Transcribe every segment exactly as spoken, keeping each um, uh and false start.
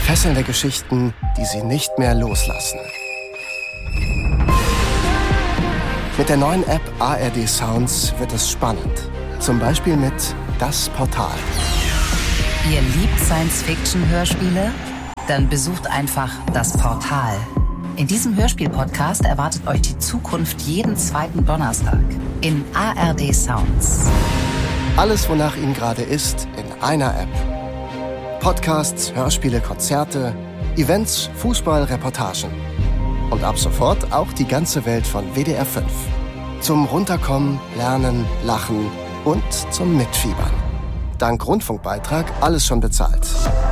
Fesselnde Geschichten, die Sie nicht mehr loslassen. Mit der neuen App A R D Sounds wird es spannend. Zum Beispiel mit Das Portal. Ihr liebt Science-Fiction-Hörspiele? Dann besucht einfach Das Portal. In diesem Hörspiel-Podcast erwartet euch die Zukunft jeden zweiten Donnerstag in A R D Sounds. Alles, wonach Ihnen gerade ist, in einer App. Podcasts, Hörspiele, Konzerte, Events, Fußball, Reportagen. Und ab sofort auch die ganze Welt von W D R fünf. Zum Runterkommen, Lernen, Lachen und zum Mitfiebern. Dank Rundfunkbeitrag alles schon bezahlt.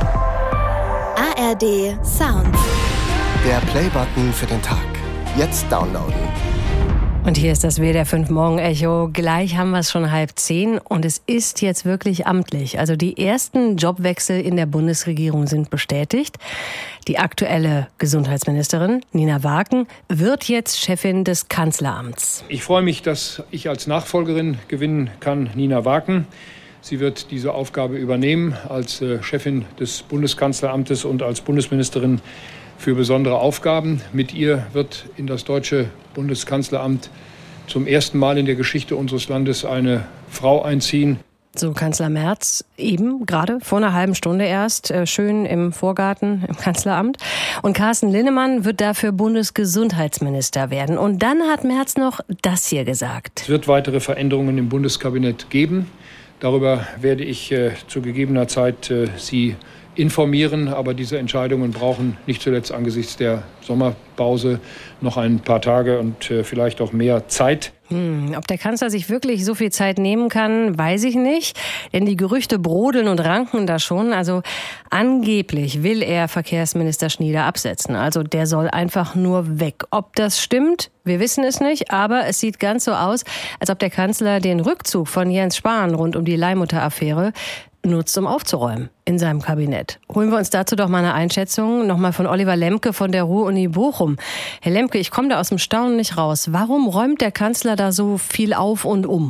A R D Sounds. Der Play-Button für den Tag. Jetzt downloaden. Und hier ist das W D R fünf Morgenecho. Gleich haben wir es schon halb zehn und es ist jetzt wirklich amtlich. Also die ersten Jobwechsel in der Bundesregierung sind bestätigt. Die aktuelle Gesundheitsministerin Nina Waken wird jetzt Chefin des Kanzleramts. Ich freue mich, dass ich als Nachfolgerin gewinnen kann, Nina Waken. Sie wird diese Aufgabe übernehmen als Chefin des Bundeskanzleramtes und als Bundesministerin für besondere Aufgaben. Mit ihr wird in das deutsche Bundeskanzleramt zum ersten Mal in der Geschichte unseres Landes eine Frau einziehen. So Kanzler Merz eben gerade vor einer halben Stunde erst äh, schön im Vorgarten im Kanzleramt. Und Carsten Linnemann wird dafür Bundesgesundheitsminister werden. Und dann hat Merz noch das hier gesagt. Es wird weitere Veränderungen im Bundeskabinett geben. Darüber werde ich äh, zu gegebener Zeit äh, Sie informieren, aber diese Entscheidungen brauchen nicht zuletzt angesichts der Sommerpause noch ein paar Tage und äh, vielleicht auch mehr Zeit. Hm, ob der Kanzler sich wirklich so viel Zeit nehmen kann, weiß ich nicht. Denn die Gerüchte brodeln und ranken da schon. Also angeblich will er Verkehrsminister Schnieder absetzen. Also der soll einfach nur weg. Ob das stimmt, wir wissen es nicht. Aber es sieht ganz so aus, als ob der Kanzler den Rückzug von Jens Spahn rund um die Leihmutter-Affäre nutzt, um aufzuräumen in seinem Kabinett. Holen wir uns dazu doch mal eine Einschätzung, nochmal von Oliver Lemke von der Ruhr-Uni Bochum. Herr Lemke, ich komme da aus dem Staunen nicht raus. Warum räumt der Kanzler da so viel auf und um?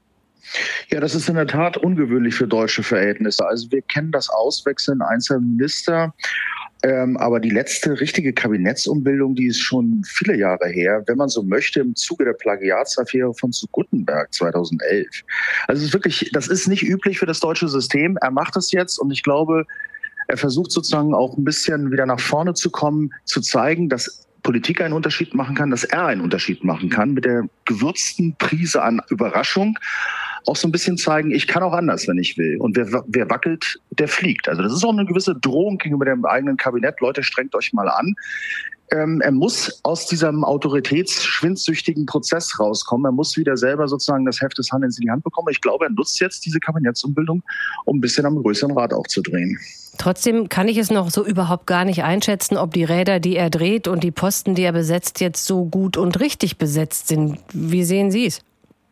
Ja, das ist in der Tat ungewöhnlich für deutsche Verhältnisse. Also wir kennen das Auswechseln einzelner Minister. Ähm, aber die letzte richtige Kabinettsumbildung, die ist schon viele Jahre her, wenn man so möchte, im Zuge der Plagiatsaffäre von zu Guttenberg zweitausendelf. Also es ist wirklich, das ist nicht üblich für das deutsche System. Er macht es jetzt und ich glaube, er versucht sozusagen auch ein bisschen wieder nach vorne zu kommen, zu zeigen, dass Politik einen Unterschied machen kann, dass er einen Unterschied machen kann mit der gewürzten Prise an Überraschung. Auch so ein bisschen zeigen, ich kann auch anders, wenn ich will. Und wer, wer wackelt, der fliegt. Also das ist auch eine gewisse Drohung gegenüber dem eigenen Kabinett. Leute, strengt euch mal an. Ähm, er muss aus diesem autoritätsschwindsüchtigen Prozess rauskommen. Er muss wieder selber sozusagen das Heft des Handelns in die Hand bekommen. Ich glaube, er nutzt jetzt diese Kabinettsumbildung, um ein bisschen am größeren Rad aufzudrehen. Trotzdem kann ich es noch so überhaupt gar nicht einschätzen, ob die Räder, die er dreht und die Posten, die er besetzt, jetzt so gut und richtig besetzt sind. Wie sehen Sie es?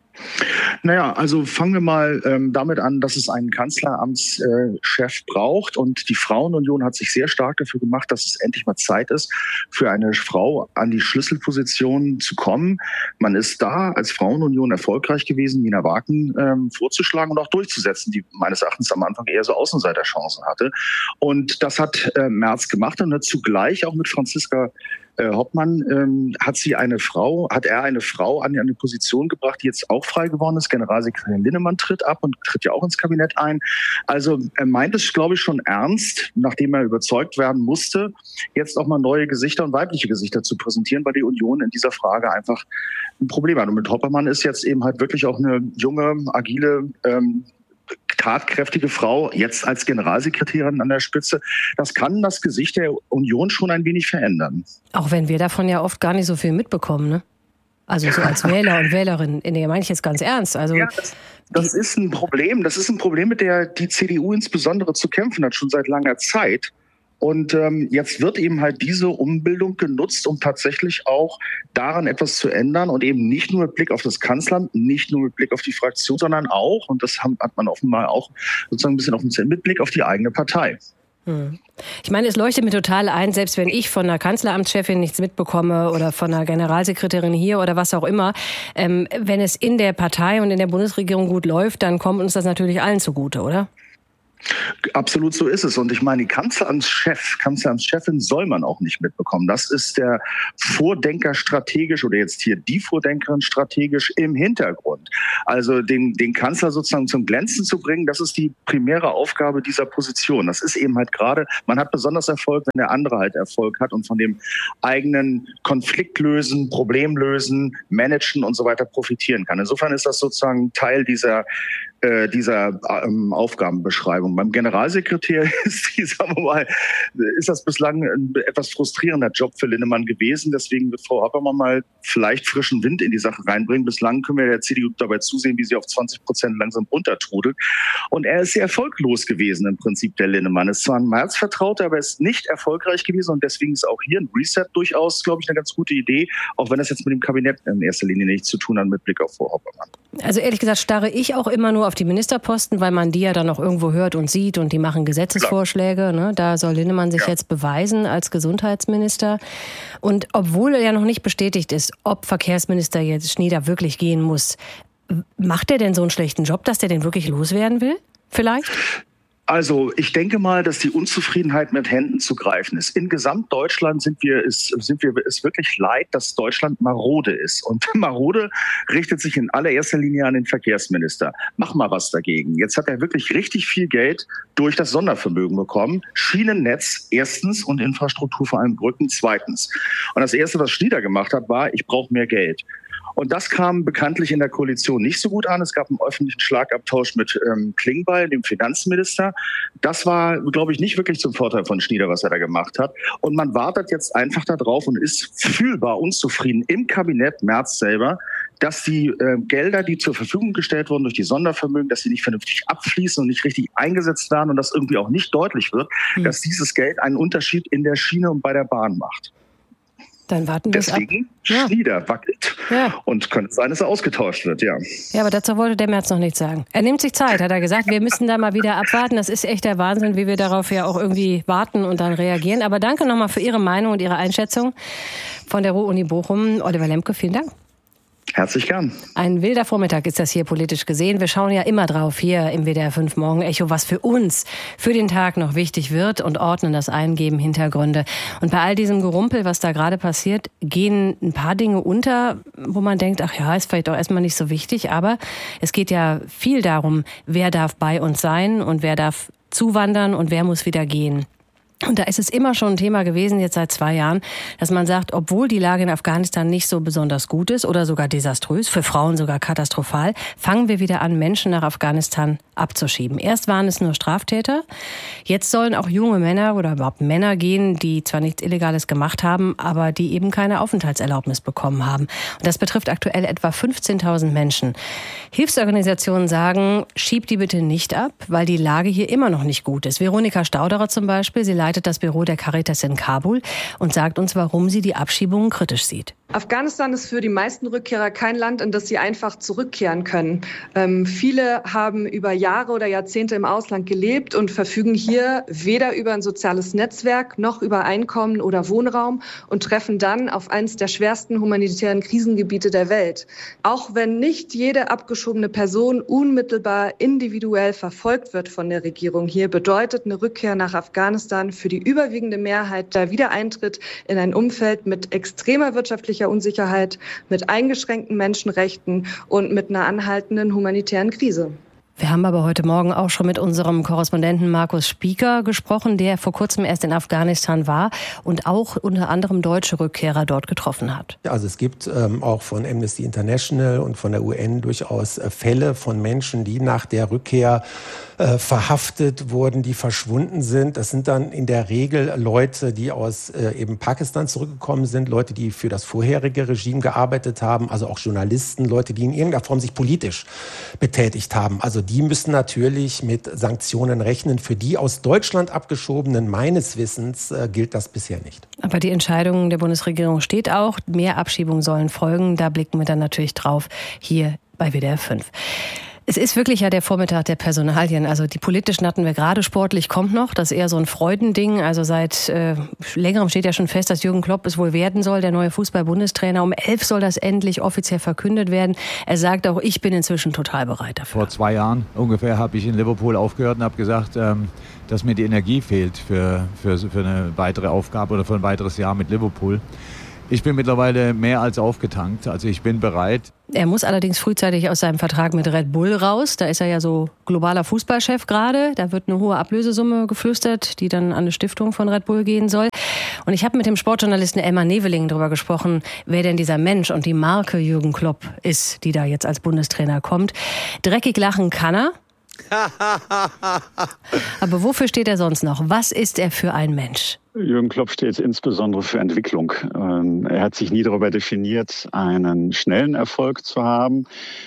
Naja, also fangen wir mal ähm, damit an, dass es einen Kanzleramtschef äh, braucht. Und die Frauenunion hat sich sehr stark dafür gemacht, dass es endlich mal Zeit ist, für eine Frau an die Schlüsselposition zu kommen. Man ist da als Frauenunion erfolgreich gewesen, Nina Waken ähm, vorzuschlagen und auch durchzusetzen, die meines Erachtens am Anfang eher so Außenseiterchancen hatte. Und das hat äh, Merz gemacht und hat zugleich auch mit Franziska Äh, Hoppmann ähm, hat sie eine Frau, hat er eine Frau an eine Position gebracht, die jetzt auch frei geworden ist. Generalsekretär Linnemann tritt ab und tritt ja auch ins Kabinett ein. Also er meint es, glaube ich, schon ernst, nachdem er überzeugt werden musste, jetzt auch mal neue Gesichter und weibliche Gesichter zu präsentieren, weil die Union in dieser Frage einfach ein Problem hat. Und mit Hoppmann ist jetzt eben halt wirklich auch eine junge, agile, ähm, tatkräftige Frau, jetzt als Generalsekretärin an der Spitze. Das kann das Gesicht der Union schon ein wenig verändern. Auch wenn wir davon ja oft gar nicht so viel mitbekommen, ne? Also so als Wähler und Wählerin. Nee, meine ich jetzt ganz ernst. Also ja, das, das ist ein Problem. Das ist ein Problem, mit der die C D U insbesondere zu kämpfen hat, schon seit langer Zeit. Und ähm, jetzt wird eben halt diese Umbildung genutzt, um tatsächlich auch daran etwas zu ändern und eben nicht nur mit Blick auf das Kanzleramt, nicht nur mit Blick auf die Fraktion, sondern auch, und das hat man offenbar auch sozusagen ein bisschen auf den Zählen, mit Blick auf die eigene Partei. Hm. Ich meine, es leuchtet mir total ein, selbst wenn ich von einer Kanzleramtschefin nichts mitbekomme oder von einer Generalsekretärin hier oder was auch immer, ähm, wenn es in der Partei und in der Bundesregierung gut läuft, dann kommt uns das natürlich allen zugute, oder? Absolut so ist es. Und ich meine, die Kanzleramtschef, Kanzleramtschefin soll man auch nicht mitbekommen. Das ist der Vordenker strategisch oder jetzt hier die Vordenkerin strategisch im Hintergrund. Also den, den Kanzler sozusagen zum Glänzen zu bringen, das ist die primäre Aufgabe dieser Position. Das ist eben halt gerade, man hat besonders Erfolg, wenn der andere halt Erfolg hat und von dem eigenen Konfliktlösen, Problemlösen, Managen und so weiter profitieren kann. Insofern ist das sozusagen Teil dieser dieser ähm, Aufgabenbeschreibung. Beim Generalsekretär ist, die, sagen wir mal, ist das bislang ein etwas frustrierender Job für Linnemann gewesen. Deswegen wird Frau Habermann mal vielleicht frischen Wind in die Sache reinbringen. Bislang können wir der C D U dabei zusehen, wie sie auf zwanzig Prozent langsam runtertrudelt. Und er ist sehr erfolglos gewesen im Prinzip, der Linnemann. Ist zwar ein Märzvertrauter, aber ist nicht erfolgreich gewesen. Und deswegen ist auch hier ein Reset durchaus, glaube ich, eine ganz gute Idee. Auch wenn das jetzt mit dem Kabinett in erster Linie nichts zu tun hat mit Blick auf Frau Habermann. Also ehrlich gesagt starre ich auch immer nur auf die Ministerposten, weil man die ja dann auch irgendwo hört und sieht und die machen Gesetzesvorschläge. Ne? Da soll Linnemann sich ja. jetzt beweisen als Gesundheitsminister. Und obwohl er ja noch nicht bestätigt ist, ob Verkehrsminister jetzt Schnieder wirklich gehen muss, macht er denn so einen schlechten Job, dass der den wirklich loswerden will? Vielleicht? Also ich denke mal, dass die Unzufriedenheit mit Händen zu greifen ist. In Gesamtdeutschland sind wir, ist, sind wir es wirklich leid, dass Deutschland marode ist. Und marode richtet sich in allererster Linie an den Verkehrsminister. Mach mal was dagegen. Jetzt hat er wirklich richtig viel Geld durch das Sondervermögen bekommen. Schienennetz erstens und Infrastruktur, vor allem Brücken zweitens. Und das Erste, was Schnieder gemacht hat, war, ich brauche mehr Geld. Und das kam bekanntlich in der Koalition nicht so gut an. Es gab einen öffentlichen Schlagabtausch mit ähm, Klingbeil, dem Finanzminister. Das war, glaube ich, nicht wirklich zum Vorteil von Schnieder, was er da gemacht hat. Und man wartet jetzt einfach darauf und ist fühlbar unzufrieden im Kabinett Merz selber, dass die äh, Gelder, die zur Verfügung gestellt wurden durch die Sondervermögen, dass sie nicht vernünftig abfließen und nicht richtig eingesetzt werden und dass irgendwie auch nicht deutlich wird, mhm. dass dieses Geld einen Unterschied in der Schiene und bei der Bahn macht. Dann warten wir Deswegen ab. Schnieder ja. wackelt ja. und könnte sein, dass er ausgetauscht wird, ja. Ja, aber dazu wollte der Merz noch nichts sagen. Er nimmt sich Zeit, hat er gesagt. Wir müssen da mal wieder abwarten. Das ist echt der Wahnsinn, wie wir darauf ja auch irgendwie warten und dann reagieren. Aber danke nochmal für Ihre Meinung und Ihre Einschätzung von der Ruhr-Uni Bochum. Oliver Lemke, vielen Dank. Herzlich gern. Ein wilder Vormittag ist das hier politisch gesehen. Wir schauen ja immer drauf hier im W D R fünf Morgen Echo, was für uns für den Tag noch wichtig wird und ordnen das ein, geben Hintergründe. Und bei all diesem Gerumpel, was da gerade passiert, gehen ein paar Dinge unter, wo man denkt, ach ja, ist vielleicht auch erstmal nicht so wichtig. Aber es geht ja viel darum, wer darf bei uns sein und wer darf zuwandern und wer muss wieder gehen. Und da ist es immer schon ein Thema gewesen, jetzt seit zwei Jahren, dass man sagt, obwohl die Lage in Afghanistan nicht so besonders gut ist oder sogar desaströs, für Frauen sogar katastrophal, fangen wir wieder an, Menschen nach Afghanistan abzuschieben. Erst waren es nur Straftäter, jetzt sollen auch junge Männer oder überhaupt Männer gehen, die zwar nichts Illegales gemacht haben, aber die eben keine Aufenthaltserlaubnis bekommen haben. Und das betrifft aktuell etwa fünfzehntausend Menschen. Hilfsorganisationen sagen, schiebt die bitte nicht ab, weil die Lage hier immer noch nicht gut ist. Veronika Stauderer zum Beispiel, sie leitet das Büro der Caritas in Kabul und sagt uns, warum sie die Abschiebungen kritisch sieht. Afghanistan ist für die meisten Rückkehrer kein Land, in das sie einfach zurückkehren können. Ähm, viele haben über Jahre oder Jahrzehnte im Ausland gelebt und verfügen hier weder über ein soziales Netzwerk noch über Einkommen oder Wohnraum und treffen dann auf eines der schwersten humanitären Krisengebiete der Welt. Auch wenn nicht jede abgeschobene Person unmittelbar individuell verfolgt wird von der Regierung hier, bedeutet eine Rückkehr nach Afghanistan für die überwiegende Mehrheit der Wiedereintritt in ein Umfeld mit extremer wirtschaftlicher Unsicherheit, mit eingeschränkten Menschenrechten und mit einer anhaltenden humanitären Krise. Wir haben aber heute Morgen auch schon mit unserem Korrespondenten Markus Spieker gesprochen, der vor kurzem erst in Afghanistan war und auch unter anderem deutsche Rückkehrer dort getroffen hat. Also es gibt ähm, auch von Amnesty International und von der U N durchaus äh, Fälle von Menschen, die nach der Rückkehr äh, verhaftet wurden, die verschwunden sind. Das sind dann in der Regel Leute, die aus äh, eben Pakistan zurückgekommen sind, Leute, die für das vorherige Regime gearbeitet haben, also auch Journalisten, Leute, die in irgendeiner Form sich politisch betätigt haben. Also die müssen natürlich mit Sanktionen rechnen. Für die aus Deutschland abgeschobenen, meines Wissens, äh, gilt das bisher nicht. Aber die Entscheidung der Bundesregierung steht auch. Mehr Abschiebungen sollen folgen. Da blicken wir dann natürlich drauf hier bei W D R fünf. Es ist wirklich ja der Vormittag der Personalien. Also die politischen hatten wir gerade, sportlich kommt noch. Das ist eher so ein Freudending. Also seit äh, längerem steht ja schon fest, dass Jürgen Klopp es wohl werden soll, der neue Fußball-Bundestrainer. Um elf soll das endlich offiziell verkündet werden. Er sagt auch, ich bin inzwischen total bereit dafür. Vor zwei Jahren ungefähr habe ich in Liverpool aufgehört und habe gesagt, ähm, dass mir die Energie fehlt für, für, für eine weitere Aufgabe oder für ein weiteres Jahr mit Liverpool. Ich bin mittlerweile mehr als aufgetankt, also ich bin bereit. Er muss allerdings frühzeitig aus seinem Vertrag mit Red Bull raus. Da ist er ja so globaler Fußballchef gerade. Da wird eine hohe Ablösesumme geflüstert, die dann an eine Stiftung von Red Bull gehen soll. Und ich habe mit dem Sportjournalisten Elmar Neveling darüber gesprochen, wer denn dieser Mensch und die Marke Jürgen Klopp ist, die da jetzt als Bundestrainer kommt. Dreckig lachen kann er. Aber wofür steht er sonst noch? Was ist er für ein Mensch? Jürgen Klopp steht insbesondere für Entwicklung. Er hat sich nie darüber definiert, einen schnellen Erfolg zu haben,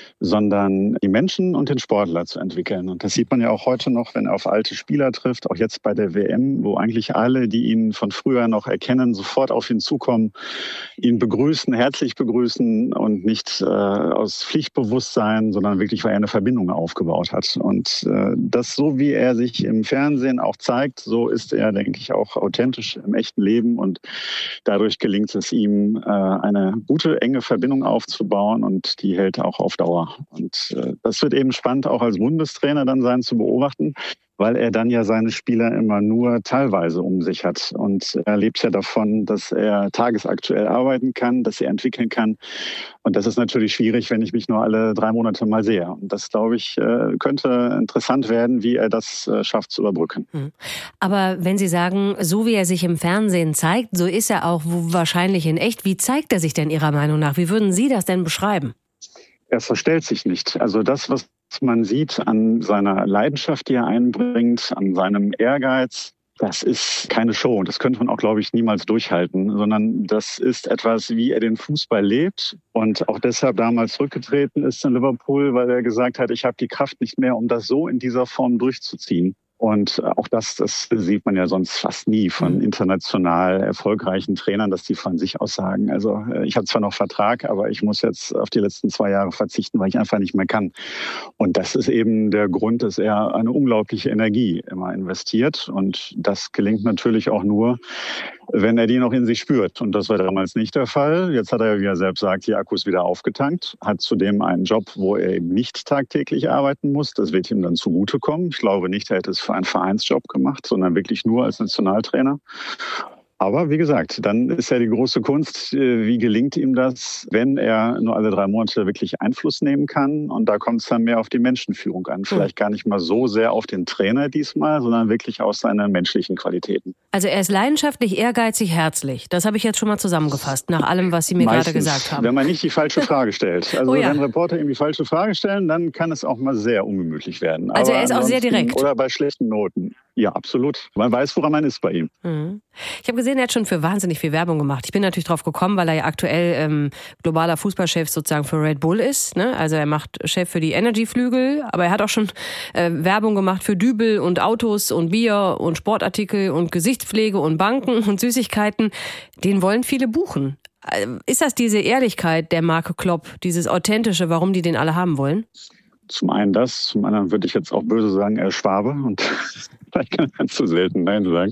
sondern die Menschen und den Sportler zu entwickeln. Und das sieht man ja auch heute noch, wenn er auf alte Spieler trifft, auch jetzt bei der W M, wo eigentlich alle, die ihn von früher noch erkennen, sofort auf ihn zukommen, ihn begrüßen, herzlich begrüßen und nicht äh, aus Pflichtbewusstsein, sondern wirklich, weil er eine Verbindung aufgebaut hat. Und äh, das, so wie er sich im Fernsehen auch zeigt, so ist er, denke ich, auch authentisch im echten Leben. Und dadurch gelingt es ihm, äh, eine gute, enge Verbindung aufzubauen und die hält auch auf Dauer. Und äh, das wird eben spannend, auch als Bundestrainer dann sein zu beobachten, weil er dann ja seine Spieler immer nur teilweise um sich hat. Und er lebt ja davon, dass er tagesaktuell arbeiten kann, dass er entwickeln kann. Und das ist natürlich schwierig, wenn ich mich nur alle drei Monate mal sehe. Und das, glaube ich, äh, könnte interessant werden, wie er das äh, schafft zu überbrücken. Aber wenn Sie sagen, so wie er sich im Fernsehen zeigt, so ist er auch wahrscheinlich in echt. Wie zeigt er sich denn Ihrer Meinung nach? Wie würden Sie das denn beschreiben? Er verstellt sich nicht. Also das, was man sieht an seiner Leidenschaft, die er einbringt, an seinem Ehrgeiz, das ist keine Show. Das könnte man auch, glaube ich, niemals durchhalten, sondern das ist etwas, wie er den Fußball lebt und auch deshalb damals zurückgetreten ist in Liverpool, weil er gesagt hat, ich habe die Kraft nicht mehr, um das so in dieser Form durchzuziehen. Und auch das, das sieht man ja sonst fast nie von international erfolgreichen Trainern, dass die von sich aus sagen, also ich habe zwar noch Vertrag, aber ich muss jetzt auf die letzten zwei Jahre verzichten, weil ich einfach nicht mehr kann. Und das ist eben der Grund, dass er eine unglaubliche Energie immer investiert. Und das gelingt natürlich auch nur, wenn er die noch in sich spürt. Und das war damals nicht der Fall. Jetzt hat er, wie er selbst sagt, die Akkus wieder aufgetankt, hat zudem einen Job, wo er eben nicht tagtäglich arbeiten muss. Das wird ihm dann zugutekommen. Ich glaube nicht, er hätte es für einen Vereinsjob gemacht, sondern wirklich nur als Nationaltrainer. Aber wie gesagt, dann ist ja die große Kunst, wie gelingt ihm das, wenn er nur alle drei Monate wirklich Einfluss nehmen kann. Und da kommt es dann mehr auf die Menschenführung an. Vielleicht gar nicht mal so sehr auf den Trainer diesmal, sondern wirklich aus seinen menschlichen Qualitäten. Also er ist leidenschaftlich, ehrgeizig, herzlich. Das habe ich jetzt schon mal zusammengefasst, nach allem, was Sie mir Meistens, gerade gesagt haben. Wenn man nicht die falsche Frage stellt. Also oh ja. wenn Reporter ihm die falsche Frage stellen, dann kann es auch mal sehr ungemütlich werden. Also Aber er ist auch sehr direkt. Oder bei schlechten Noten. Ja, absolut. Man weiß, woran man ist bei ihm. Mhm. Ich habe gesehen, er hat schon für wahnsinnig viel Werbung gemacht. Ich bin natürlich drauf gekommen, weil er ja aktuell ähm, globaler Fußballchef sozusagen für Red Bull ist. Ne? Also er macht Chef für die Energy-Flügel, aber er hat auch schon äh, Werbung gemacht für Dübel und Autos und Bier und Sportartikel und Gesichtspflege und Banken und Süßigkeiten. Den wollen viele buchen. Ist das diese Ehrlichkeit der Marke Klopp, dieses Authentische, warum die den alle haben wollen? Zum einen das, zum anderen würde ich jetzt auch böse sagen, er ist Schwabe und vielleicht kann man zu selten Nein sagen.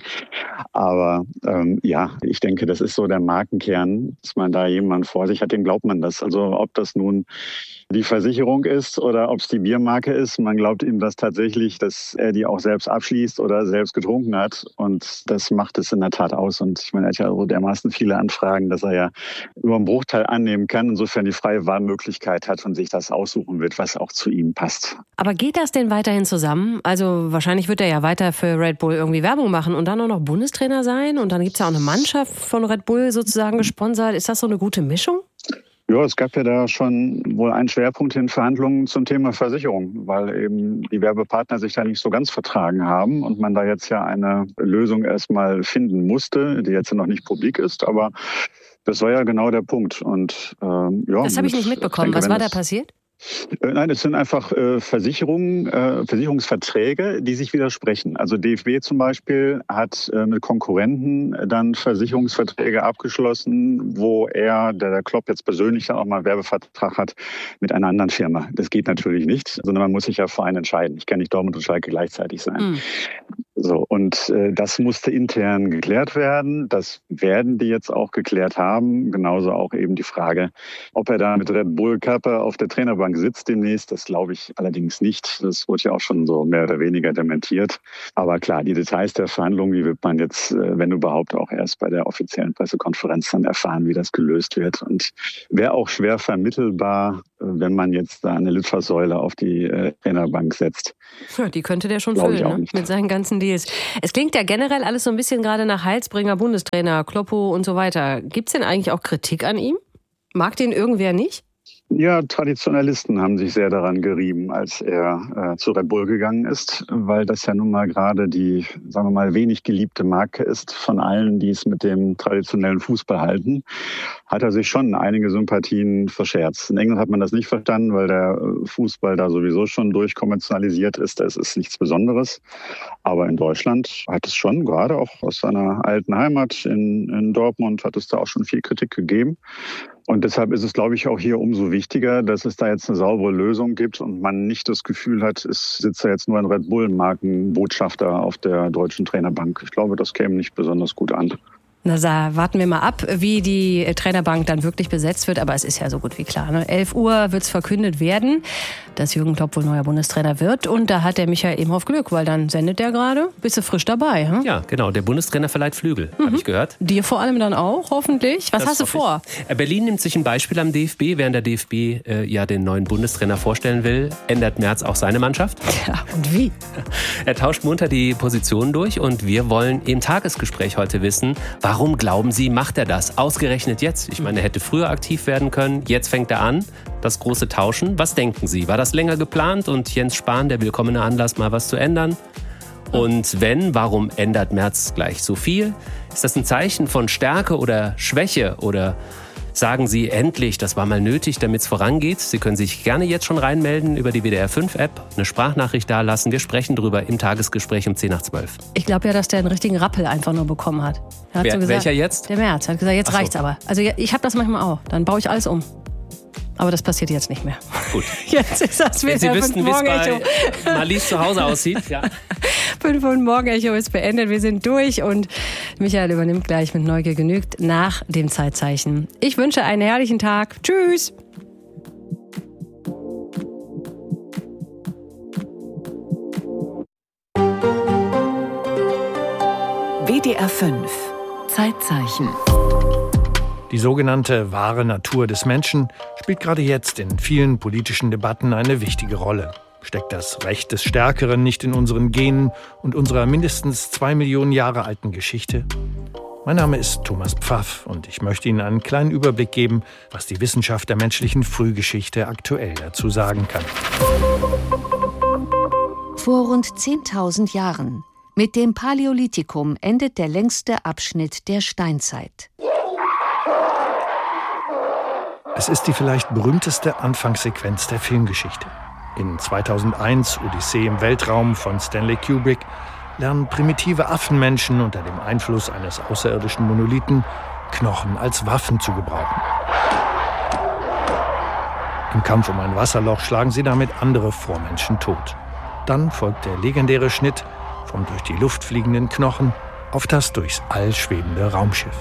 Aber ähm, ja, ich denke, das ist so der Markenkern, dass man da jemanden vor sich hat, dem glaubt man das. Also ob das nun die Versicherung ist oder ob es die Biermarke ist, man glaubt ihm das tatsächlich, dass er die auch selbst abschließt oder selbst getrunken hat. Und das macht es in der Tat aus. Und ich meine, er hat ja so dermaßen viele Anfragen, dass er ja über einen Bruchteil annehmen kann, insofern die freie Wahlmöglichkeit hat und sich das aussuchen wird, was auch zu ihm passt. Aber geht das denn weiterhin zusammen? Also wahrscheinlich wird er ja weiter für Red Bull irgendwie Werbung machen und dann auch noch Bundestrainer sein und dann gibt es ja auch eine Mannschaft von Red Bull sozusagen gesponsert. Ist das so eine gute Mischung? Ja, es gab ja da schon wohl einen Schwerpunkt in Verhandlungen zum Thema Versicherung, weil eben die Werbepartner sich da nicht so ganz vertragen haben und man da jetzt ja eine Lösung erstmal finden musste, die jetzt ja noch nicht publik ist, aber das war ja genau der Punkt. Und, ähm, ja, das habe ich nicht mitbekommen. Denke, Was war da passiert? Nein, es sind einfach äh, Versicherungen, äh, Versicherungsverträge, die sich widersprechen. Also D F B zum Beispiel hat äh, mit Konkurrenten dann Versicherungsverträge abgeschlossen, wo er, der, der Klopp jetzt persönlich dann auch mal einen Werbevertrag hat mit einer anderen Firma. Das geht natürlich nicht, sondern man muss sich ja für einen entscheiden. Ich kann nicht Dortmund und Schalke gleichzeitig sein. Mhm. So, und äh, das musste intern geklärt werden. Das werden die jetzt auch geklärt haben. Genauso auch eben die Frage, ob er da mit Red Bull Kappe auf der Trainerbank sitzt demnächst. Das glaube ich allerdings nicht. Das wurde ja auch schon so mehr oder weniger dementiert. Aber klar, die Details der Verhandlungen, die wird man jetzt, äh, wenn überhaupt, auch erst bei der offiziellen Pressekonferenz dann erfahren, wie das gelöst wird. Und wäre auch schwer vermittelbar, äh, wenn man jetzt da eine Litfaßsäule auf die äh, Trainerbank setzt. Ja, die könnte der schon füllen, ne? Mit seinen ganzen Deals. Es klingt ja generell alles so ein bisschen gerade nach Heilsbringer, Bundestrainer, Kloppo und so weiter. Gibt es denn eigentlich auch Kritik an ihm? Mag den irgendwer nicht? Ja, Traditionalisten haben sich sehr daran gerieben, als er äh, zu Red Bull gegangen ist, weil das ja nun mal gerade die, sagen wir mal, wenig geliebte Marke ist von allen, die es mit dem traditionellen Fußball halten, hat er sich schon einige Sympathien verscherzt. In England hat man das nicht verstanden, weil der Fußball da sowieso schon durchkommerzialisiert ist. Das ist nichts Besonderes. Aber in Deutschland hat es schon, gerade auch aus seiner alten Heimat in, in Dortmund, hat es da auch schon viel Kritik gegeben. Und deshalb ist es, glaube ich, auch hier umso wichtiger, dass es da jetzt eine saubere Lösung gibt und man nicht das Gefühl hat, es sitzt da jetzt nur ein Red Bull-Markenbotschafter auf der deutschen Trainerbank. Ich glaube, das käme nicht besonders gut an. Na, so, warten wir mal ab, wie die Trainerbank dann wirklich besetzt wird. Aber es ist ja so gut wie klar. Ne? elf Uhr wird es verkündet werden, dass Jürgen Klopp wohl neuer Bundestrainer wird. Und da hat der Michael Imhoff Glück, weil dann sendet der gerade. Bist du frisch dabei? Hm? Ja, genau. Der Bundestrainer verleiht Flügel, mhm. habe ich gehört. Dir vor allem dann auch, hoffentlich. Was das hast du vor? Ich. Berlin nimmt sich ein Beispiel am D F B. Während der D F B äh, ja den neuen Bundestrainer vorstellen will, ändert Merz auch seine Mannschaft. Ja, und wie? Er tauscht munter die Positionen durch. Und wir wollen im Tagesgespräch heute wissen, warum glauben Sie, macht er das? Ausgerechnet jetzt. Ich meine, er hätte früher aktiv werden können. Jetzt fängt er an, das große Tauschen. Was denken Sie? War das länger geplant und Jens Spahn der willkommene Anlass, mal was zu ändern? Und wenn, warum ändert Merz gleich so viel? Ist das ein Zeichen von Stärke oder Schwäche? Oder sagen Sie endlich, das war mal nötig, damit es vorangeht? Sie können sich gerne jetzt schon reinmelden über die W D R fünf App, eine Sprachnachricht dalassen. Wir sprechen drüber im Tagesgespräch um zehn nach zwölf. Ich glaube ja, dass der einen richtigen Rappel einfach nur bekommen hat. Er hat Wer, so gesagt, welcher jetzt? Der Merz hat gesagt, jetzt Ach so. reicht's aber. Also ich habe das manchmal auch. Dann baue ich alles um. Aber das passiert jetzt nicht mehr. Gut. Jetzt ist das wieder. Wenn Sie wüssten, wie es bei Marlies zu Hause aussieht. Ja. fünf Uhr Morgenecho ist beendet. Wir sind durch und Michael übernimmt gleich mit Neugier genügt nach dem Zeitzeichen. Ich wünsche einen herrlichen Tag. Tschüss. W D R fünf Zeitzeichen. Die sogenannte wahre Natur des Menschen spielt gerade jetzt in vielen politischen Debatten eine wichtige Rolle. Steckt das Recht des Stärkeren nicht in unseren Genen und unserer mindestens zwei Millionen Jahre alten Geschichte? Mein Name ist Thomas Pfaff und ich möchte Ihnen einen kleinen Überblick geben, was die Wissenschaft der menschlichen Frühgeschichte aktuell dazu sagen kann. Vor rund zehntausend Jahren, mit dem Paläolithikum, endet der längste Abschnitt der Steinzeit. Es ist die vielleicht berühmteste Anfangssequenz der Filmgeschichte. In zweitausendeins Odyssee im Weltraum von Stanley Kubrick lernen primitive Affenmenschen unter dem Einfluss eines außerirdischen Monolithen Knochen als Waffen zu gebrauchen. Im Kampf um ein Wasserloch schlagen sie damit andere Vormenschen tot. Dann folgt der legendäre Schnitt vom durch die Luft fliegenden Knochen auf das durchs All schwebende Raumschiff.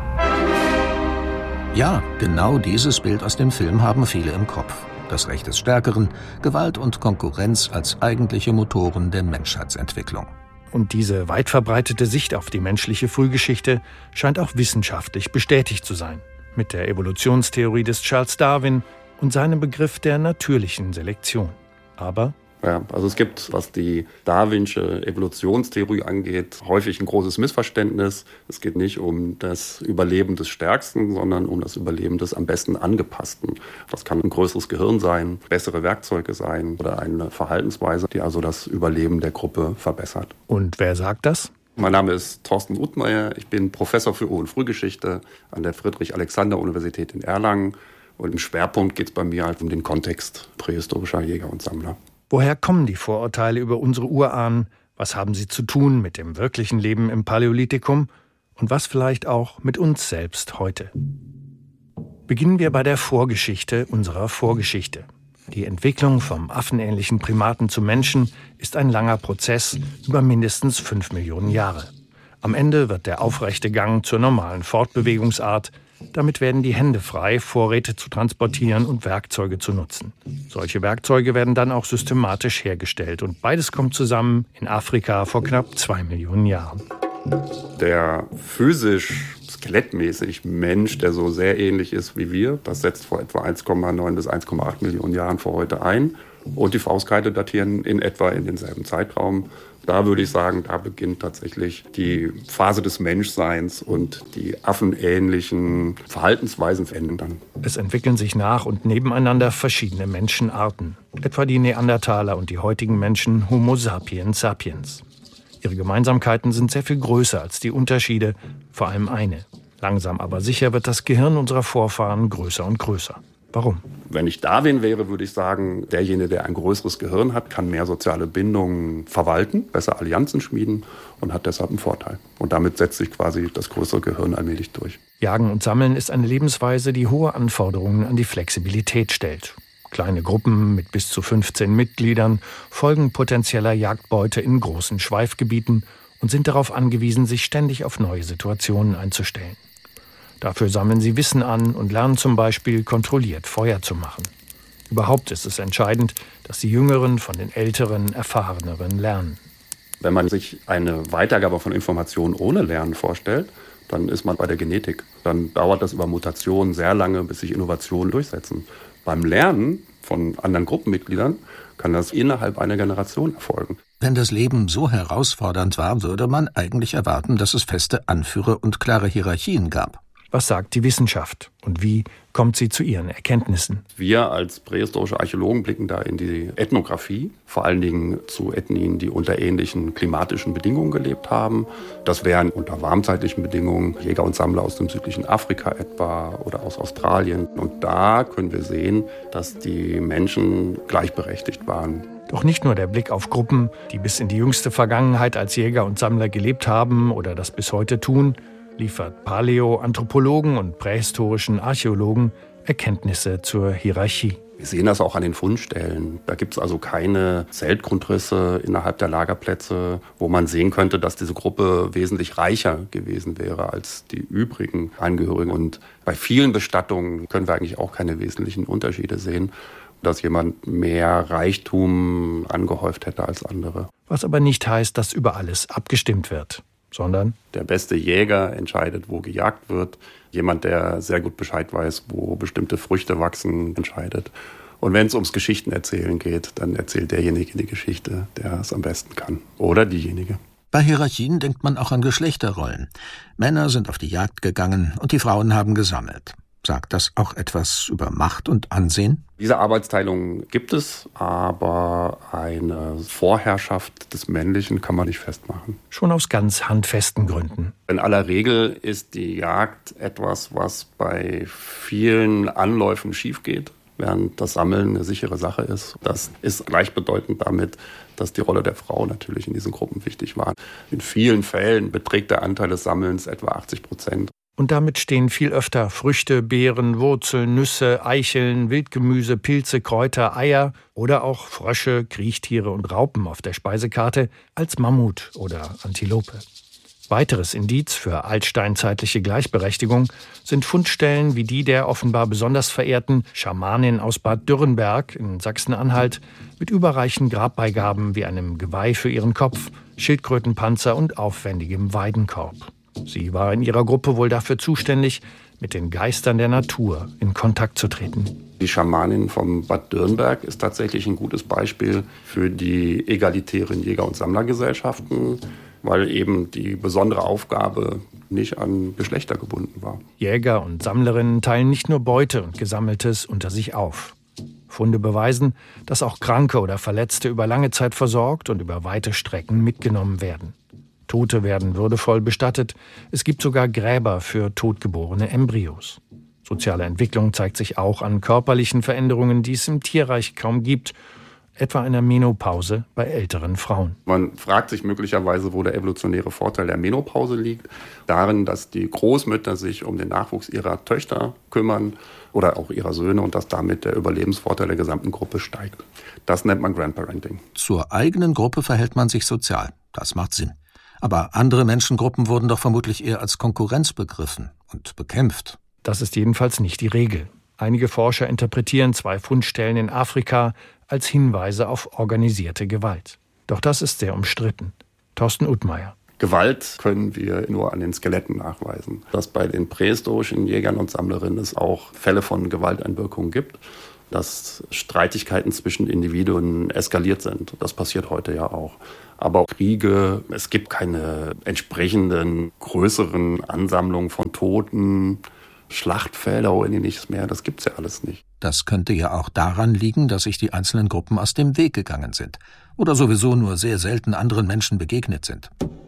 Ja, genau dieses Bild aus dem Film haben viele im Kopf. Das Recht des Stärkeren, Gewalt und Konkurrenz als eigentliche Motoren der Menschheitsentwicklung. Und diese weit verbreitete Sicht auf die menschliche Frühgeschichte scheint auch wissenschaftlich bestätigt zu sein. Mit der Evolutionstheorie des Charles Darwin und seinem Begriff der natürlichen Selektion. Aber Ja, also es gibt, was die darwinsche Evolutionstheorie angeht, häufig ein großes Missverständnis. Es geht nicht um das Überleben des Stärksten, sondern um das Überleben des am besten Angepassten. Das kann ein größeres Gehirn sein, bessere Werkzeuge sein oder eine Verhaltensweise, die also das Überleben der Gruppe verbessert. Und wer sagt das? Mein Name ist Thorsten Uthmeier. Ich bin Professor für Ur- und Frühgeschichte an der Friedrich-Alexander-Universität in Erlangen Und im Schwerpunkt geht es bei mir halt um den Kontext prähistorischer Jäger und Sammler. Woher kommen die Vorurteile über unsere Urahnen? Was haben sie zu tun mit dem wirklichen Leben im Paläolithikum? Und was vielleicht auch mit uns selbst heute? Beginnen wir bei der Vorgeschichte unserer Vorgeschichte. Die Entwicklung vom affenähnlichen Primaten zum Menschen ist ein langer Prozess über mindestens fünf Millionen Jahre. Am Ende wird der aufrechte Gang zur normalen Fortbewegungsart. Damit werden die Hände frei, Vorräte zu transportieren und Werkzeuge zu nutzen. Solche Werkzeuge werden dann auch systematisch hergestellt. Und beides kommt zusammen in Afrika vor knapp zwei Millionen Jahren. Der physisch, skelettmäßig Mensch, der so sehr ähnlich ist wie wir, das setzt vor etwa eins Komma neun bis eins Komma acht Millionen Jahren vor heute ein. Und die Faustkeile datieren in etwa in denselben Zeitraum. Da würde ich sagen, da beginnt tatsächlich die Phase des Menschseins und die affenähnlichen Verhaltensweisen verändern dann. Es entwickeln sich nach und nebeneinander verschiedene Menschenarten, etwa die Neandertaler und die heutigen Menschen Homo sapiens sapiens. Ihre Gemeinsamkeiten sind sehr viel größer als die Unterschiede, vor allem eine. Langsam aber sicher wird das Gehirn unserer Vorfahren größer und größer. Warum? Wenn ich Darwin wäre, würde ich sagen, derjenige, der ein größeres Gehirn hat, kann mehr soziale Bindungen verwalten, besser Allianzen schmieden und hat deshalb einen Vorteil. Und damit setzt sich quasi das größere Gehirn allmählich durch. Jagen und Sammeln ist eine Lebensweise, die hohe Anforderungen an die Flexibilität stellt. Kleine Gruppen mit bis zu fünfzehn Mitgliedern folgen potenzieller Jagdbeute in großen Schweifgebieten und sind darauf angewiesen, sich ständig auf neue Situationen einzustellen. Dafür sammeln sie Wissen an und lernen zum Beispiel kontrolliert Feuer zu machen. Überhaupt ist es entscheidend, dass die Jüngeren von den Älteren, Erfahreneren lernen. Wenn man sich eine Weitergabe von Informationen ohne Lernen vorstellt, dann ist man bei der Genetik. Dann dauert das über Mutationen sehr lange, bis sich Innovationen durchsetzen. Beim Lernen von anderen Gruppenmitgliedern kann das innerhalb einer Generation erfolgen. Wenn das Leben so herausfordernd war, würde man eigentlich erwarten, dass es feste Anführer und klare Hierarchien gab. Was sagt die Wissenschaft und wie kommt sie zu ihren Erkenntnissen? Wir als prähistorische Archäologen blicken da in die Ethnographie, vor allen Dingen zu Ethnien, die unter ähnlichen klimatischen Bedingungen gelebt haben. Das wären unter warmzeitlichen Bedingungen Jäger und Sammler aus dem südlichen Afrika etwa oder aus Australien. Und da können wir sehen, dass die Menschen gleichberechtigt waren. Doch nicht nur der Blick auf Gruppen, die bis in die jüngste Vergangenheit als Jäger und Sammler gelebt haben oder das bis heute tun, liefert Paläoanthropologen und prähistorischen Archäologen Erkenntnisse zur Hierarchie. Wir sehen das auch an den Fundstellen. Da gibt es also keine Zeltgrundrisse innerhalb der Lagerplätze, wo man sehen könnte, dass diese Gruppe wesentlich reicher gewesen wäre als die übrigen Angehörigen. Und bei vielen Bestattungen können wir eigentlich auch keine wesentlichen Unterschiede sehen, dass jemand mehr Reichtum angehäuft hätte als andere. Was aber nicht heißt, dass über alles abgestimmt wird. Sondern der beste Jäger entscheidet, wo gejagt wird. Jemand, der sehr gut Bescheid weiß, wo bestimmte Früchte wachsen, entscheidet. Und wenn es ums Geschichtenerzählen geht, dann erzählt derjenige die Geschichte, der es am besten kann. Oder diejenige. Bei Hierarchien denkt man auch an Geschlechterrollen. Männer sind auf die Jagd gegangen und die Frauen haben gesammelt. Sagt das auch etwas über Macht und Ansehen? Diese Arbeitsteilung gibt es, aber eine Vorherrschaft des Männlichen kann man nicht festmachen. Schon aus ganz handfesten Gründen. In aller Regel ist die Jagd etwas, was bei vielen Anläufen schief geht, während das Sammeln eine sichere Sache ist. Das ist gleichbedeutend damit, dass die Rolle der Frau natürlich in diesen Gruppen wichtig war. In vielen Fällen beträgt der Anteil des Sammelns etwa achtzig Prozent. Und damit stehen viel öfter Früchte, Beeren, Wurzeln, Nüsse, Eicheln, Wildgemüse, Pilze, Kräuter, Eier oder auch Frösche, Kriechtiere und Raupen auf der Speisekarte als Mammut oder Antilope. Weiteres Indiz für altsteinzeitliche Gleichberechtigung sind Fundstellen wie die der offenbar besonders verehrten Schamanin aus Bad Dürrenberg in Sachsen-Anhalt mit überreichen Grabbeigaben wie einem Geweih für ihren Kopf, Schildkrötenpanzer und aufwendigem Weidenkorb. Sie war in ihrer Gruppe wohl dafür zuständig, mit den Geistern der Natur in Kontakt zu treten. Die Schamanin vom Bad Dürrenberg ist tatsächlich ein gutes Beispiel für die egalitären Jäger- und Sammlergesellschaften, weil eben die besondere Aufgabe nicht an Geschlechter gebunden war. Jäger und Sammlerinnen teilen nicht nur Beute und Gesammeltes unter sich auf. Funde beweisen, dass auch Kranke oder Verletzte über lange Zeit versorgt und über weite Strecken mitgenommen werden. Tote werden würdevoll bestattet. Es gibt sogar Gräber für totgeborene Embryos. Soziale Entwicklung zeigt sich auch an körperlichen Veränderungen, die es im Tierreich kaum gibt, etwa einer Menopause bei älteren Frauen. Man fragt sich möglicherweise, wo der evolutionäre Vorteil der Menopause liegt. Darin, dass die Großmütter sich um den Nachwuchs ihrer Töchter kümmern oder auch ihrer Söhne und dass damit der Überlebensvorteil der gesamten Gruppe steigt. Das nennt man Grandparenting. Zur eigenen Gruppe verhält man sich sozial. Das macht Sinn. Aber andere Menschengruppen wurden doch vermutlich eher als Konkurrenz begriffen und bekämpft. Das ist jedenfalls nicht die Regel. Einige Forscher interpretieren zwei Fundstellen in Afrika als Hinweise auf organisierte Gewalt. Doch das ist sehr umstritten. Thorsten Uttmeier. Gewalt können wir nur an den Skeletten nachweisen. Dass bei den prähistorischen Jägern und Sammlerinnen es auch Fälle von Gewalteinwirkungen gibt, dass Streitigkeiten zwischen Individuen eskaliert sind. Das passiert heute ja auch. Aber auch Kriege, es gibt keine entsprechenden größeren Ansammlungen von Toten, Schlachtfelder oder ähnliches mehr, das gibt's ja alles nicht. Das könnte ja auch daran liegen, dass sich die einzelnen Gruppen aus dem Weg gegangen sind oder sowieso nur sehr selten anderen Menschen begegnet sind.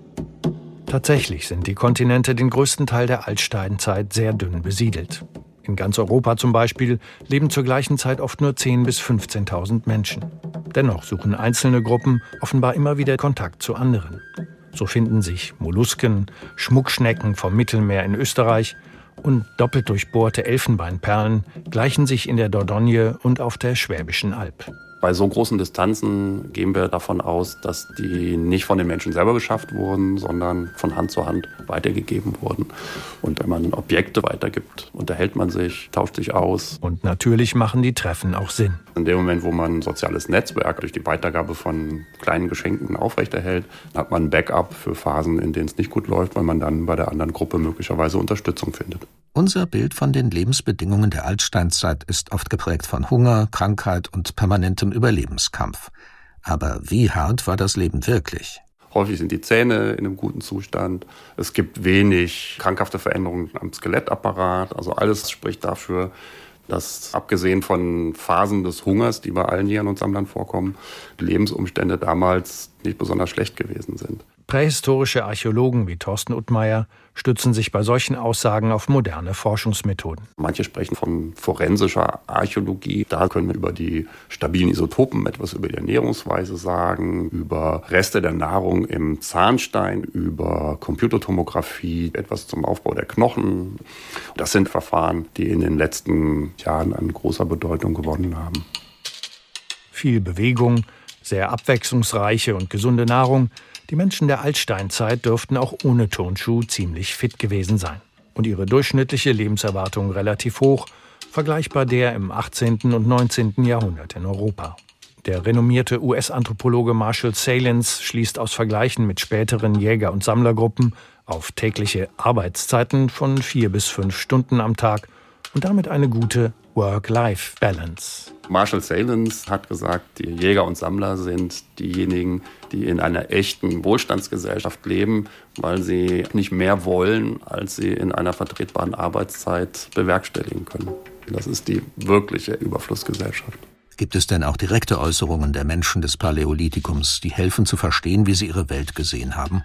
Tatsächlich sind die Kontinente den größten Teil der Altsteinzeit sehr dünn besiedelt. In ganz Europa zum Beispiel leben zur gleichen Zeit oft nur zehntausend bis fünfzehntausend Menschen. Dennoch suchen einzelne Gruppen offenbar immer wieder Kontakt zu anderen. So finden sich Mollusken, Schmuckschnecken vom Mittelmeer in Österreich und doppelt durchbohrte Elfenbeinperlen gleichen sich in der Dordogne und auf der Schwäbischen Alb. Bei so großen Distanzen gehen wir davon aus, dass die nicht von den Menschen selber beschafft wurden, sondern von Hand zu Hand weitergegeben wurden. Und wenn man Objekte weitergibt, unterhält man sich, tauscht sich aus. Und natürlich machen die Treffen auch Sinn. In dem Moment, wo man ein soziales Netzwerk durch die Weitergabe von kleinen Geschenken aufrechterhält, hat man ein Backup für Phasen, in denen es nicht gut läuft, weil man dann bei der anderen Gruppe möglicherweise Unterstützung findet. Unser Bild von den Lebensbedingungen der Altsteinzeit ist oft geprägt von Hunger, Krankheit und permanentem Überlebenskampf. Aber wie hart war das Leben wirklich? Häufig sind die Zähne in einem guten Zustand. Es gibt wenig krankhafte Veränderungen am Skelettapparat. Also alles spricht dafür, dass abgesehen von Phasen des Hungers, die bei allen Jägern und Sammlern vorkommen, die Lebensumstände damals nicht besonders schlecht gewesen sind. Prähistorische Archäologen wie Thorsten Uttmeier stützen sich bei solchen Aussagen auf moderne Forschungsmethoden. Manche sprechen von forensischer Archäologie. Da können wir über die stabilen Isotopen etwas über die Ernährungsweise sagen, über Reste der Nahrung im Zahnstein, über Computertomographie, etwas zum Aufbau der Knochen. Das sind Verfahren, die in den letzten Jahren an großer Bedeutung gewonnen haben. Viel Bewegung, sehr abwechslungsreiche und gesunde Nahrung. Die Menschen der Altsteinzeit dürften auch ohne Turnschuh ziemlich fit gewesen sein. Und ihre durchschnittliche Lebenserwartung relativ hoch, vergleichbar der im achtzehnten und neunzehnten Jahrhundert in Europa. Der renommierte U S-Anthropologe Marshall Salins schließt aus Vergleichen mit späteren Jäger- und Sammlergruppen auf tägliche Arbeitszeiten von vier bis fünf Stunden am Tag und damit eine gute Work-Life-Balance. Marshall Salins hat gesagt, die Jäger und Sammler sind diejenigen, die in einer echten Wohlstandsgesellschaft leben, weil sie nicht mehr wollen, als sie in einer vertretbaren Arbeitszeit bewerkstelligen können. Das ist die wirkliche Überflussgesellschaft. Gibt es denn auch direkte Äußerungen der Menschen des Paläolithikums, die helfen zu verstehen, wie sie ihre Welt gesehen haben?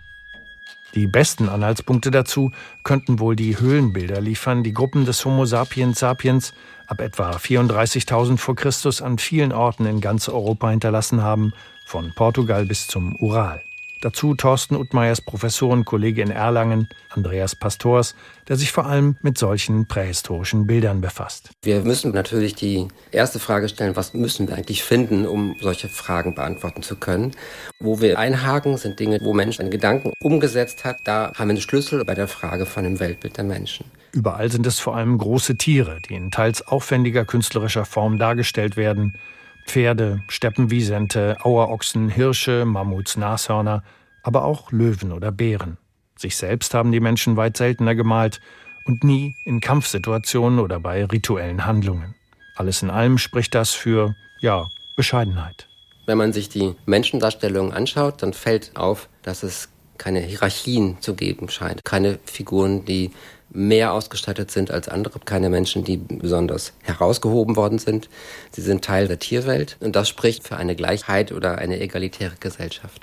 Die besten Anhaltspunkte dazu könnten wohl die Höhlenbilder liefern, die Gruppen des Homo sapiens sapiens ab etwa vierunddreißigtausend vor Christus an vielen Orten in ganz Europa hinterlassen haben, von Portugal bis zum Ural. Dazu Thorsten Uttmeiers Professorenkollege in Erlangen, Andreas Pastors, der sich vor allem mit solchen prähistorischen Bildern befasst. Wir müssen natürlich die erste Frage stellen, was müssen wir eigentlich finden, um solche Fragen beantworten zu können. Wo wir einhaken, sind Dinge, wo Mensch einen Gedanken umgesetzt hat. Da haben wir einen Schlüssel bei der Frage von dem Weltbild der Menschen. Überall sind es vor allem große Tiere, die in teils aufwendiger künstlerischer Form dargestellt werden. Pferde, Steppenwisente, Auerochsen, Hirsche, Mammuts, Nashörner, aber auch Löwen oder Bären. Sich selbst haben die Menschen weit seltener gemalt und nie in Kampfsituationen oder bei rituellen Handlungen. Alles in allem spricht das für, ja, Bescheidenheit. Wenn man sich die Menschendarstellungen anschaut, dann fällt auf, dass es keine Hierarchien zu geben scheint. Keine Figuren, die mehr ausgestattet sind als andere, keine Menschen, die besonders herausgehoben worden sind. Sie sind Teil der Tierwelt und das spricht für eine Gleichheit oder eine egalitäre Gesellschaft.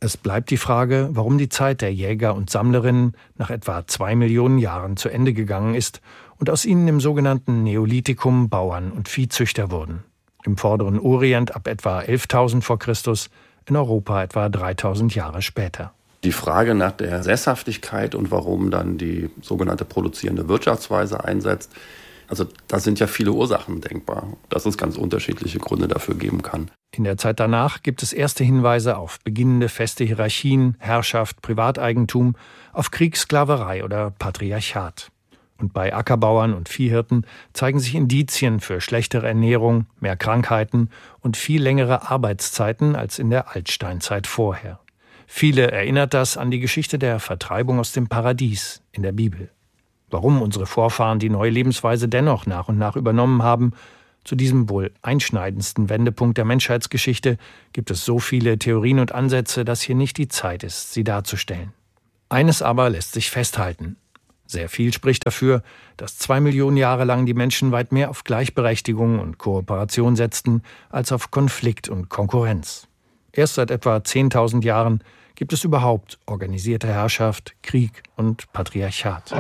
Es bleibt die Frage, warum die Zeit der Jäger und Sammlerinnen nach etwa zwei Millionen Jahren zu Ende gegangen ist und aus ihnen im sogenannten Neolithikum Bauern und Viehzüchter wurden. Im vorderen Orient ab etwa elftausend vor Christus, in Europa etwa dreitausend Jahre später. Die Frage nach der Sesshaftigkeit und warum dann die sogenannte produzierende Wirtschaftsweise einsetzt, also da sind ja viele Ursachen denkbar, dass es ganz unterschiedliche Gründe dafür geben kann. In der Zeit danach gibt es erste Hinweise auf beginnende feste Hierarchien, Herrschaft, Privateigentum, auf Krieg, Sklaverei oder Patriarchat. Und bei Ackerbauern und Viehhirten zeigen sich Indizien für schlechtere Ernährung, mehr Krankheiten und viel längere Arbeitszeiten als in der Altsteinzeit vorher. Viele erinnert das an die Geschichte der Vertreibung aus dem Paradies in der Bibel. Warum unsere Vorfahren die neue Lebensweise dennoch nach und nach übernommen haben, zu diesem wohl einschneidendsten Wendepunkt der Menschheitsgeschichte gibt es so viele Theorien und Ansätze, dass hier nicht die Zeit ist, sie darzustellen. Eines aber lässt sich festhalten. Sehr viel spricht dafür, dass zwei Millionen Jahre lang die Menschen weit mehr auf Gleichberechtigung und Kooperation setzten, als auf Konflikt und Konkurrenz. Erst seit etwa zehntausend Jahren gibt es überhaupt organisierte Herrschaft, Krieg und Patriarchat.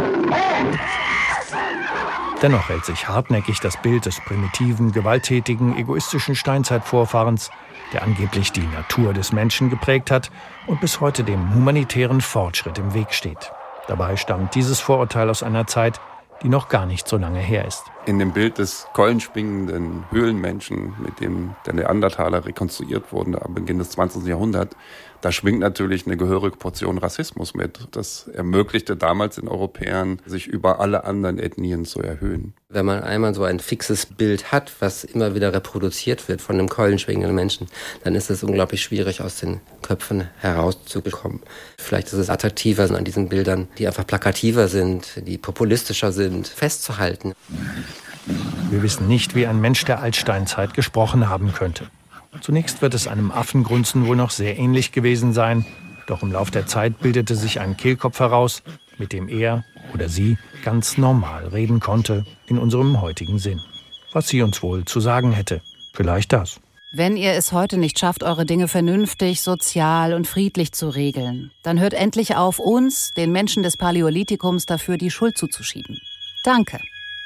Dennoch hält sich hartnäckig das Bild des primitiven, gewalttätigen, egoistischen Steinzeitvorfahrens, der angeblich die Natur des Menschen geprägt hat und bis heute dem humanitären Fortschritt im Weg steht. Dabei stammt dieses Vorurteil aus einer Zeit, die noch gar nicht so lange her ist. In dem Bild des keulenschwingenden Höhlenmenschen, mit dem der Neandertaler rekonstruiert wurde am Beginn des zwanzigsten Jahrhunderts, da schwingt natürlich eine gehörige Portion Rassismus mit. Das ermöglichte damals den Europäern, sich über alle anderen Ethnien zu erhöhen. Wenn man einmal so ein fixes Bild hat, was immer wieder reproduziert wird von einem keulenschwingenden Menschen, dann ist es unglaublich schwierig, aus den Köpfen herauszubekommen. Vielleicht ist es attraktiver, an diesen Bildern, die einfach plakativer sind, die populistischer sind, festzuhalten. Wir wissen nicht, wie ein Mensch der Altsteinzeit gesprochen haben könnte. Zunächst wird es einem Affengrunzen wohl noch sehr ähnlich gewesen sein, doch im Lauf der Zeit bildete sich ein Kehlkopf heraus, mit dem er oder sie ganz normal reden konnte, in unserem heutigen Sinn. Was sie uns wohl zu sagen hätte, vielleicht das. Wenn ihr es heute nicht schafft, eure Dinge vernünftig, sozial und friedlich zu regeln, dann hört endlich auf, uns, den Menschen des Paläolithikums, dafür die Schuld zuzuschieben. Danke.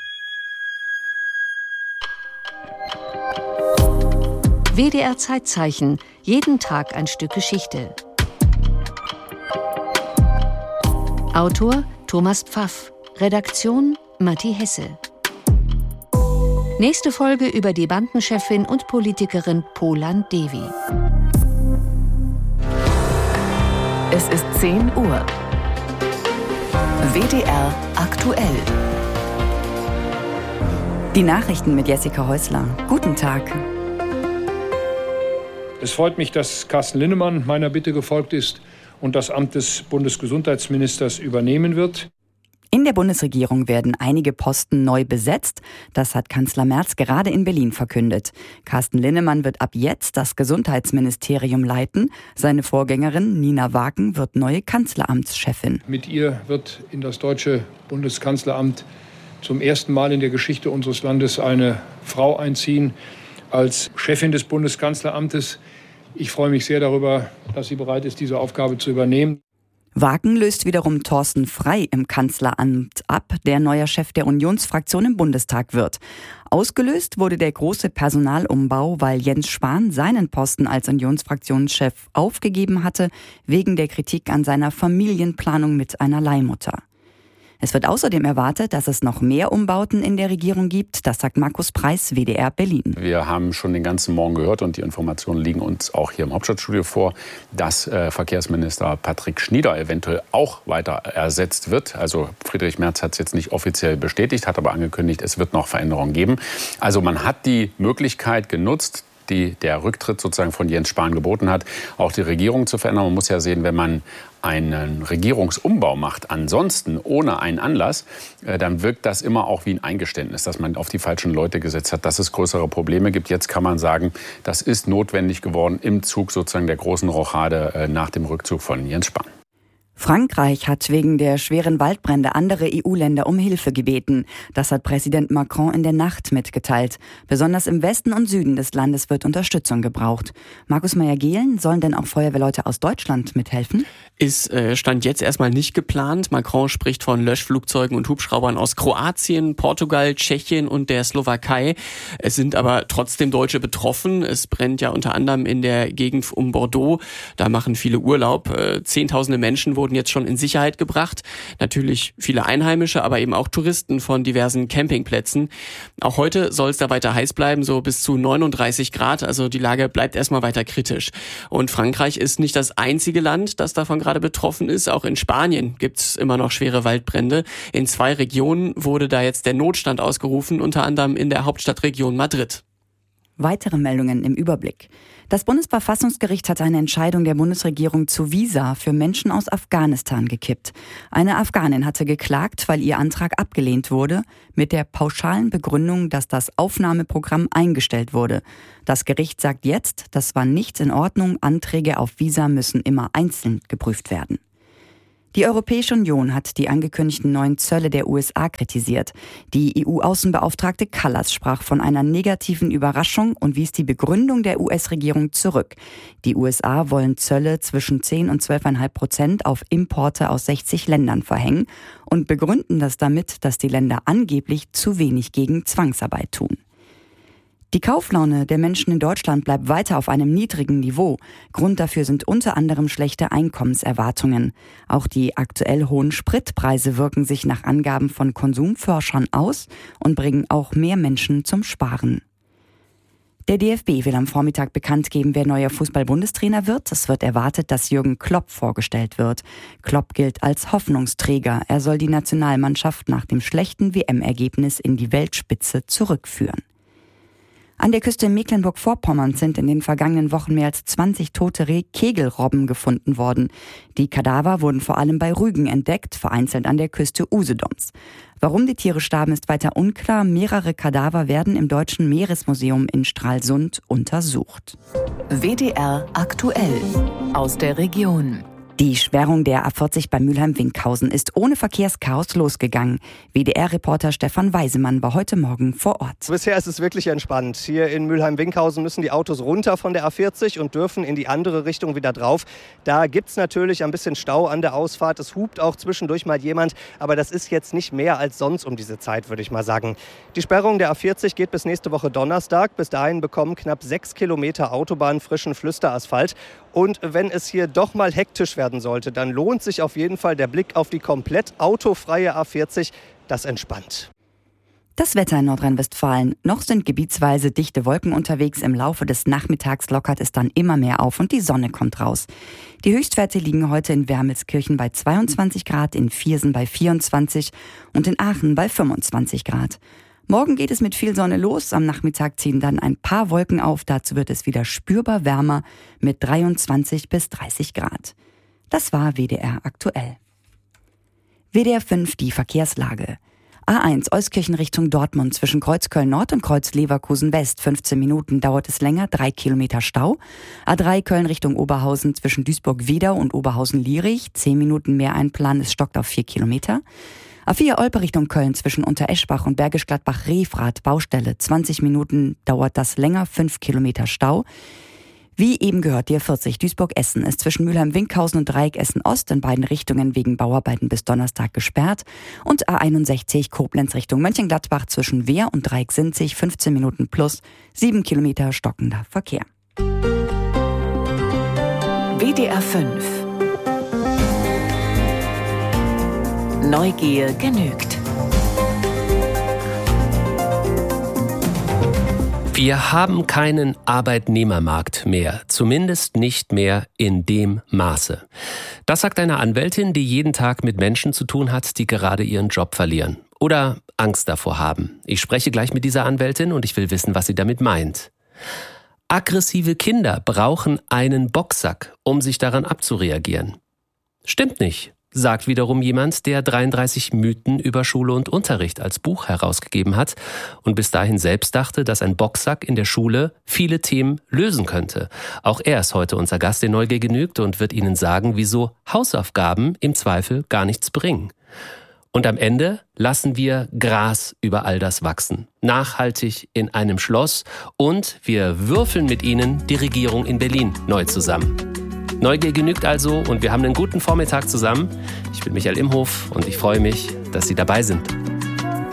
W D R Zeitzeichen. Jeden Tag ein Stück Geschichte. Autor Thomas Pfaff. Redaktion Matti Hesse. Nächste Folge über die Bandenchefin und Politikerin Polan Devi. Es ist zehn Uhr. W D R aktuell. Die Nachrichten mit Jessica Häusler. Guten Tag. Es freut mich, dass Carsten Linnemann meiner Bitte gefolgt ist und das Amt des Bundesgesundheitsministers übernehmen wird. In der Bundesregierung werden einige Posten neu besetzt. Das hat Kanzler Merz gerade in Berlin verkündet. Carsten Linnemann wird ab jetzt das Gesundheitsministerium leiten. Seine Vorgängerin Nina Waken wird neue Kanzleramtschefin. Mit ihr wird in das deutsche Bundeskanzleramt zum ersten Mal in der Geschichte unseres Landes eine Frau einziehen als Chefin des Bundeskanzleramtes. Ich freue mich sehr darüber, dass sie bereit ist, diese Aufgabe zu übernehmen. Waken löst wiederum Thorsten Frey im Kanzleramt ab, der neuer Chef der Unionsfraktion im Bundestag wird. Ausgelöst wurde der große Personalumbau, weil Jens Spahn seinen Posten als Unionsfraktionschef aufgegeben hatte, wegen der Kritik an seiner Familienplanung mit einer Leihmutter. Es wird außerdem erwartet, dass es noch mehr Umbauten in der Regierung gibt. Das sagt Markus Preis, W D R Berlin. Wir haben schon den ganzen Morgen gehört und die Informationen liegen uns auch hier im Hauptstadtstudio vor, dass äh, Verkehrsminister Patrick Schnieder eventuell auch weiter ersetzt wird. Also Friedrich Merz hat es jetzt nicht offiziell bestätigt, hat aber angekündigt, es wird noch Veränderungen geben. Also man hat die Möglichkeit genutzt, die der Rücktritt sozusagen von Jens Spahn geboten hat, auch die Regierung zu verändern. Man muss ja sehen, wenn man einen Regierungsumbau macht, ansonsten ohne einen Anlass, dann wirkt das immer auch wie ein Eingeständnis, dass man auf die falschen Leute gesetzt hat, dass es größere Probleme gibt. Jetzt kann man sagen, das ist notwendig geworden im Zug sozusagen der großen Rochade nach dem Rückzug von Jens Spahn. Frankreich hat wegen der schweren Waldbrände andere E U-Länder um Hilfe gebeten. Das hat Präsident Macron in der Nacht mitgeteilt. Besonders im Westen und Süden des Landes wird Unterstützung gebraucht. Markus Meyer-Gehlen, sollen denn auch Feuerwehrleute aus Deutschland mithelfen? Ist äh, Stand jetzt erstmal nicht geplant. Macron spricht von Löschflugzeugen und Hubschraubern aus Kroatien, Portugal, Tschechien und der Slowakei. Es sind aber trotzdem Deutsche betroffen. Es brennt ja unter anderem in der Gegend um Bordeaux. Da machen viele Urlaub. Äh, Zehntausende Menschen wurden jetzt schon in Sicherheit gebracht. Natürlich viele Einheimische, aber eben auch Touristen von diversen Campingplätzen. Auch heute soll es da weiter heiß bleiben, so bis zu neununddreißig Grad. Also die Lage bleibt erstmal weiter kritisch. Und Frankreich ist nicht das einzige Land, das davon gerade betroffen ist. Auch in Spanien gibt es immer noch schwere Waldbrände. In zwei Regionen wurde da jetzt der Notstand ausgerufen, unter anderem in der Hauptstadtregion Madrid. Weitere Meldungen im Überblick. Das Bundesverfassungsgericht hat eine Entscheidung der Bundesregierung zu Visa für Menschen aus Afghanistan gekippt. Eine Afghanin hatte geklagt, weil ihr Antrag abgelehnt wurde, mit der pauschalen Begründung, dass das Aufnahmeprogramm eingestellt wurde. Das Gericht sagt jetzt, das war nicht in Ordnung, Anträge auf Visa müssen immer einzeln geprüft werden. Die Europäische Union hat die angekündigten neuen Zölle der U S A kritisiert. Die E U-Außenbeauftragte Kallas sprach von einer negativen Überraschung und wies die Begründung der U S-Regierung zurück. Die U S A wollen Zölle zwischen zehn und zwölf Komma fünf Prozent auf Importe aus sechzig Ländern verhängen und begründen das damit, dass die Länder angeblich zu wenig gegen Zwangsarbeit tun. Die Kauflaune der Menschen in Deutschland bleibt weiter auf einem niedrigen Niveau. Grund dafür sind unter anderem schlechte Einkommenserwartungen. Auch die aktuell hohen Spritpreise wirken sich nach Angaben von Konsumforschern aus und bringen auch mehr Menschen zum Sparen. Der D F B will am Vormittag bekannt geben, wer neuer Fußball-Bundestrainer wird. Es wird erwartet, dass Jürgen Klopp vorgestellt wird. Klopp gilt als Hoffnungsträger. Er soll die Nationalmannschaft nach dem schlechten W M-Ergebnis in die Weltspitze zurückführen. An der Küste in Mecklenburg-Vorpommern sind in den vergangenen Wochen mehr als zwanzig tote Rehkegelrobben gefunden worden. Die Kadaver wurden vor allem bei Rügen entdeckt, vereinzelt an der Küste Usedoms. Warum die Tiere starben, ist weiter unklar. Mehrere Kadaver werden im Deutschen Meeresmuseum in Stralsund untersucht. W D R aktuell aus der Region. Die Sperrung der A vierzig bei Mülheim-Winkhausen ist ohne Verkehrschaos losgegangen. W D R-Reporter Stefan Weisemann war heute Morgen vor Ort. Bisher ist es wirklich entspannt. Hier in Mülheim-Winkhausen müssen die Autos runter von der A vierzig und dürfen in die andere Richtung wieder drauf. Da gibt es natürlich ein bisschen Stau an der Ausfahrt. Es hupt auch zwischendurch mal jemand. Aber das ist jetzt nicht mehr als sonst um diese Zeit, würde ich mal sagen. Die Sperrung der A vierzig geht bis nächste Woche Donnerstag. Bis dahin bekommen knapp sechs Kilometer Autobahn frischen Flüsterasphalt. Und wenn es hier doch mal hektisch werden sollte, dann lohnt sich auf jeden Fall der Blick auf die komplett autofreie A vierzig. Das entspannt. Das Wetter in Nordrhein-Westfalen. Noch sind gebietsweise dichte Wolken unterwegs. Im Laufe des Nachmittags lockert es dann immer mehr auf und die Sonne kommt raus. Die Höchstwerte liegen heute in Wermelskirchen bei zweiundzwanzig Grad, in Viersen bei vierundzwanzig und in Aachen bei fünfundzwanzig Grad. Morgen geht es mit viel Sonne los. Am Nachmittag ziehen dann ein paar Wolken auf. Dazu wird es wieder spürbar wärmer mit dreiundzwanzig bis dreißig Grad. Das war W D R aktuell. W D R fünf, die Verkehrslage. A eins Euskirchen Richtung Dortmund zwischen Kreuzköln Nord und Kreuz Leverkusen West. fünfzehn Minuten dauert es länger, drei Kilometer Stau. A drei Köln Richtung Oberhausen zwischen Duisburg-Wedau und Oberhausen-Lierich. zehn Minuten mehr einplanen, es stockt auf vier Kilometer. A vier Olpe Richtung Köln zwischen Untereschbach und Bergisch Gladbach-Refrath, Baustelle. zwanzig Minuten dauert das länger, fünf Kilometer Stau. Wie eben gehört, die A vierzig Duisburg-Essen ist zwischen Mülheim-Winkhausen und Dreieck Essen-Ost in beiden Richtungen wegen Bauarbeiten bis Donnerstag gesperrt. Und A einundsechzig Koblenz Richtung Mönchengladbach zwischen Wehr und Dreieck-Sinzig, fünfzehn Minuten plus, sieben Kilometer stockender Verkehr. W D R fünf. Neugier genügt. Wir haben keinen Arbeitnehmermarkt mehr, zumindest nicht mehr in dem Maße. Das sagt eine Anwältin, die jeden Tag mit Menschen zu tun hat, die gerade ihren Job verlieren oder Angst davor haben. Ich spreche gleich mit dieser Anwältin und ich will wissen, was sie damit meint. Aggressive Kinder brauchen einen Boxsack, um sich daran abzureagieren. Stimmt nicht. sagt wiederum jemand, der dreiunddreißig Mythen über Schule und Unterricht als Buch herausgegeben hat und bis dahin selbst dachte, dass ein Boxsack in der Schule viele Themen lösen könnte. Auch er ist heute unser Gast in Neugier genügt und wird Ihnen sagen, wieso Hausaufgaben im Zweifel gar nichts bringen. Und am Ende lassen wir Gras über all das wachsen. Nachhaltig in einem Schloss. Und wir würfeln mit Ihnen die Regierung in Berlin neu zusammen. Neugier genügt also und wir haben einen guten Vormittag zusammen. Ich bin Michael Imhof und ich freue mich, dass Sie dabei sind.